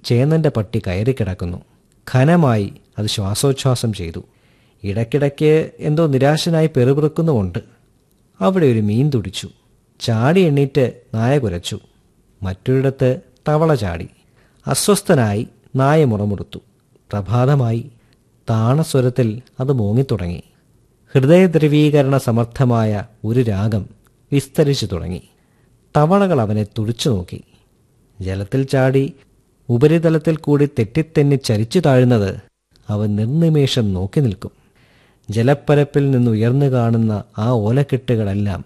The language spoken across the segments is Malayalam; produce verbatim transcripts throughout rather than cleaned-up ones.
ചേന്നൻ്റെ പട്ടി കയറിക്കിടക്കുന്നു. ഘനമായി അത് ശ്വാസോച്ഛ്വാസം ചെയ്തു. ഇടയ്ക്കിടയ്ക്ക് എന്തോ നിരാശനായി പെറുപിറുക്കുന്നുമുണ്ട്. അവിടെ ഒരു മീൻ തുടിച്ചു. ചാടി എണ്ണീറ്റ് നായ കുരച്ചു. മറ്റൊരിടത്ത് തവള ചാടി. അസ്വസ്ഥനായി നായ മുറമുറുത്തു. പ്രഭാതമായി. താണസ്വരത്തിൽ അത് മോങ്ങിത്തുടങ്ങി. ഹൃദയദ്രവീകരണ സമർത്ഥമായ ഒരു രാഗം വിസ്തരിച്ചു തുടങ്ങി. തവളകൾ അവനെ തുടിച്ചു നോക്കി. ജലത്തിൽ ചാടി ഉപരിതലത്തിൽ കൂടി തെറ്റിത്തെന്നി ചരിച്ചു താഴുന്നത് അവൻ നിർനിമേഷം നോക്കി നിൽക്കും. ജലപ്പരപ്പിൽ നിന്ന് ഉയർന്നു കാണുന്ന ആ ഓലക്കെട്ടുകളെല്ലാം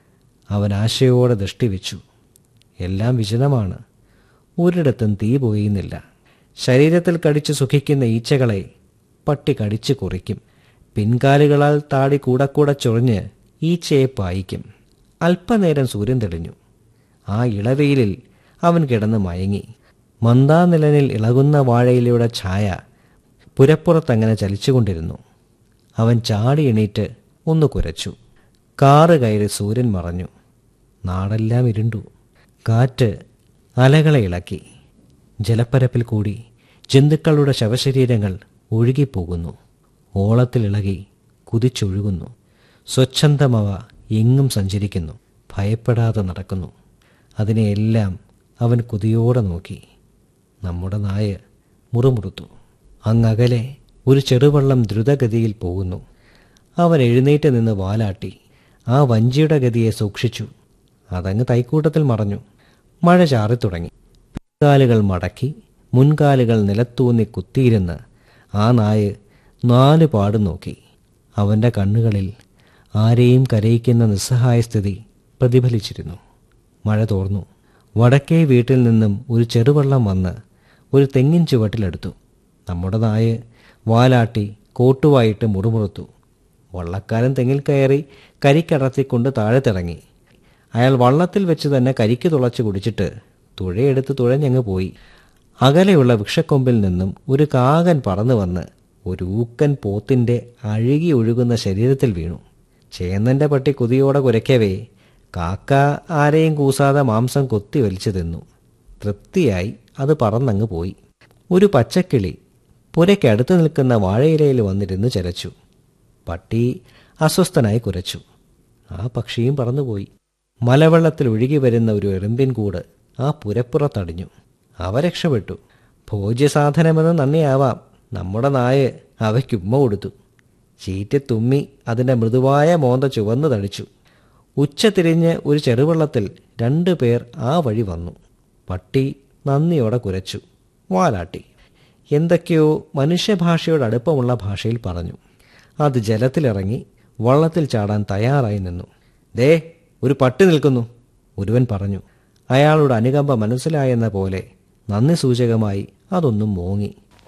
അവൻ ആശയോടെ ദൃഷ്ടിവെച്ചു. എല്ലാം വിജനമാണ്. ഒരിടത്തും തീ പോയുന്നില്ല. ശരീരത്തിൽ കടിച്ചു സുഖിക്കുന്ന ഈച്ചകളെ പട്ടി കടിച്ചു കുറിക്കും. പിൻകാലുകളാൽ താടി കൂടെ കൂടെ ചൊറിഞ്ഞ് ഈച്ചയെ പായിക്കും. അല്പനേരം സൂര്യൻ തെളിഞ്ഞു. ആ ഇളവെയിലിൽ അവൻ കിടന്ന് മയങ്ങി. മന്ദാനിലനിൽ ഇളകുന്ന വാഴയിലയുടെ ഛായ പുരപ്പുറത്തങ്ങനെ ചലിച്ചുകൊണ്ടിരുന്നു. അവൻ ചാടി എണീറ്റ് ഒന്ന് കുരച്ചു. കാറ് കയറി സൂര്യൻ മറഞ്ഞു. നാടെല്ലാം ഇരുണ്ടു. കാറ്റ് അലകളെ ഇളക്കി. ജലപ്പരപ്പിൽ കൂടി ജന്തുക്കളുടെ ശവശരീരങ്ങൾ ഒഴുകിപ്പോകുന്നു. ഓളത്തിലിളകി കുതിച്ചൊഴുകുന്നു. സ്വച്ഛന്തമവ എങ്ങും സഞ്ചരിക്കുന്നു. ഭയപ്പെടാതെ നടക്കുന്നു. അതിനെയെല്ലാം അവൻ കൊതിയോടെ നോക്കി. നമ്മുടെ നായ മുറുമുറുത്തു. അങ്ങകലെ ഒരു ചെറുവള്ളം ദ്രുതഗതിയിൽ പോകുന്നു. അവൻ എഴുന്നേറ്റ് നിന്ന് വാലാട്ടി. ആ വഞ്ചിയുടെ ഗതിയെ സൂക്ഷിച്ചു. അതങ്ങ് തൈക്കൂട്ടത്തിൽ മറഞ്ഞു. മഴ ചാറിത്തുടങ്ങി. പിൻകാലുകൾ മടക്കി മുൻകാലുകൾ നിലത്തൂന്നി കുത്തിയിരുന്ന് ആ നായ നാല് പാടും നോക്കി. അവൻ്റെ കണ്ണുകളിൽ ആരെയും കരയിക്കുന്ന നിസ്സഹായ സ്ഥിതി പ്രതിഫലിച്ചിരുന്നു. മഴ തോർന്നു. വടക്കേ വീട്ടിൽ നിന്നും ഒരു ചെറുവള്ളം വന്ന് ഒരു തെങ്ങിൻ ചുവട്ടിലെടുത്തു. നമ്മുടെ നായ വാലാട്ടി കോട്ടുവായിട്ട് മുറുമുറുത്തു. വള്ളക്കാരൻ തെങ്ങിൽ കയറി കരിക്കടത്തിക്കൊണ്ട് താഴെ തിറങ്ങി. അയാൾ വള്ളത്തിൽ വെച്ച് തന്നെ കരിക്ക് തുളച്ച് കുടിച്ചിട്ട് തുഴയെടുത്ത് തുഴഞ്ഞങ്ങ് പോയി. അകലെയുള്ള വൃക്ഷക്കൊമ്പിൽ നിന്നും ഒരു കാകൻ പറന്നു വന്ന് ഒരു ഊക്കൻ പോത്തിൻ്റെ അഴുകി ഒഴുകുന്ന ശരീരത്തിൽ വീണു. ചേന്നൻ്റെ പട്ടി കൊതിയോടെ കുരയ്ക്കവേ കാക്ക ആരെയും കൂസാതെ മാംസം കൊത്തി വലിച്ചു തിന്നു. തൃപ്തിയായി അത് പറന്നങ്ങ് പോയി. ഒരു പച്ചക്കിളി പുരയ്ക്കടുത്ത് നിൽക്കുന്ന വാഴയിലയിൽ വന്നിരുന്ന് ചരച്ചു. പട്ടി അസ്വസ്ഥനായി കുരച്ചു. ആ പക്ഷിയും പറന്നുപോയി. മലവെള്ളത്തിൽ ഒഴുകി വരുന്ന ഒരു എറുമ്പിൻ കൂട് ആ പുരപ്പുറത്തടിഞ്ഞു. അവ രക്ഷപ്പെട്ടു. ഭോജ്യസാധനമെന്ന് നന്ദിയാവാം നമ്മുടെ നായ അവയ്ക്കുമ്മ കൊടുത്തു. ചീറ്റി തുമ്മി അതിൻ്റെ മൃദുവായ മോന്ത ചുവന്നു തടിച്ചു. ഉച്ച തിരിഞ്ഞ് ഒരു ചെറുവള്ളത്തിൽ രണ്ടു പേർ ആ വഴി വന്നു. പട്ടി നന്ദിയോടെ കുരച്ചു. വാലാട്ടി. എന്തൊക്കെയോ മനുഷ്യഭാഷയോട് അടുപ്പമുള്ള ഭാഷയിൽ പറഞ്ഞു. അത് ജലത്തിലിറങ്ങി വള്ളത്തിൽ ചാടാൻ തയ്യാറായി നിന്നു. ദേ ഒരു പട്ടി നിൽക്കുന്നു, ഒരുവൻ പറഞ്ഞു. അയാളുടെ അനുകമ്പ മനസ്സിലായെന്ന പോലെ നന്ദി സൂചകമായി അതൊന്നും മോങ്ങി.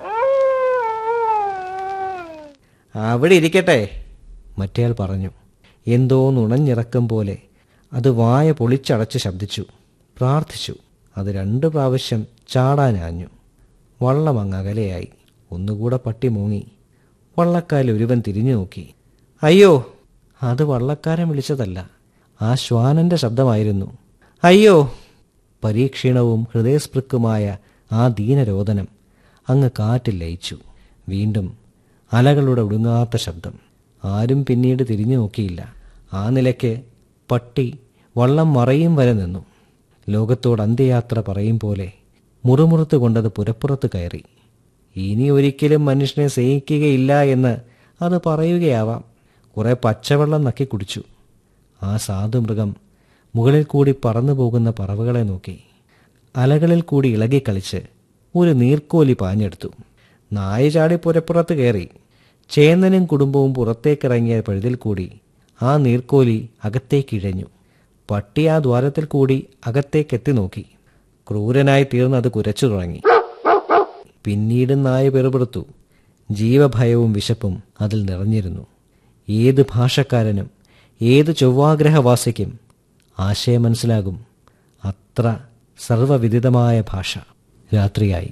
അവിടെ ഇരിക്കട്ടെ, മറ്റേയാൾ പറഞ്ഞു. എന്തോ നുണഞ്ഞിറക്കം പോലെ അത് വായ പൊളിച്ചടച്ച് ശബ്ദിച്ചു. പ്രാർത്ഥിച്ചു. അത് രണ്ടു പ്രാവശ്യം ചാടാനാഞ്ഞു. വള്ളം അങ്ങ് അകലെയായി. ഒന്നുകൂടെ പട്ടി മൂങ്ങി. വള്ളക്കാരിൽ ഒരുവൻ തിരിഞ്ഞു നോക്കി. അയ്യോ, അത് വള്ളക്കാരൻ വിളിച്ചതല്ല, ആ ശ്വാനന്റെ ശബ്ദമായിരുന്നു. അയ്യോ! പരീക്ഷീണവും ഹൃദയസ്പൃക്കുമായ ആ ദീനരോദനം അങ്ങ് കാറ്റിൽ ലയിച്ചു. വീണ്ടും അലകളുടെ ഒടുങ്ങാത്ത ശബ്ദം. ആരും പിന്നീട് തിരിഞ്ഞു നോക്കിയില്ല. ആ നിലയ്ക്ക് പട്ടി വള്ളം മറയും വരെ നിന്നു. ലോകത്തോട് അന്ത്യയാത്ര പറയും പോലെ മുറുമുറുത്ത് കൊണ്ടത് പുരപ്പുറത്ത് കയറി. ഇനി ഒരിക്കലും മനുഷ്യനെ സ്നേഹിക്കുകയില്ല എന്ന് അത് പറയുകയാവാം. കുറെ പച്ചവെള്ളം നക്കി കുടിച്ചു. ആ സാധുമൃഗം മുകളിൽ കൂടി പറന്നു പോകുന്ന പറവകളെ നോക്കി. അലകളിൽ കൂടി ഇളകിക്കളിച്ച് ഒരു നീർക്കോലി പാഞ്ഞെടുത്തു. നായ ചാടി പുരപ്പുറത്ത് കയറി. ചേന്നനും കുടുംബവും പുറത്തേക്കിറങ്ങിയ പഴുതിൽ കൂടി ആ നീർക്കോലി അകത്തേക്കിഴഞ്ഞു. പട്ടി ആ ദ്വാരത്തിൽ കൂടി അകത്തേക്കെത്തി നോക്കി. ക്രൂരനായി തീർന്നത് കുരച്ചു തുടങ്ങി. പിന്നീട് നായ പെറുപിറുത്തു. ജീവഭയവും വിശപ്പും അതിൽ നിറഞ്ഞിരുന്നു. ഏത് ഭാഷക്കാരനും ഏത് ചൊവ്വാഗ്രഹവാസിക്കും ആശയം മനസ്സിലാകും. അത്ര സർവവിദിതമായ ഭാഷ. രാത്രിയായി.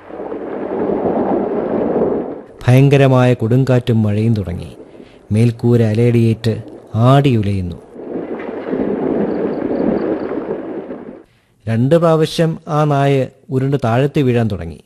ഭയങ്കരമായ കൊടുങ്കാറ്റും മഴയും തുടങ്ങി. മേൽക്കൂര അലയടിയേറ്റ് ആടിയുലയുന്നു. രണ്ട് പ്രാവശ്യം ആ നായ ഉരുണ്ട് താഴത്ത് വീഴാൻ തുടങ്ങി.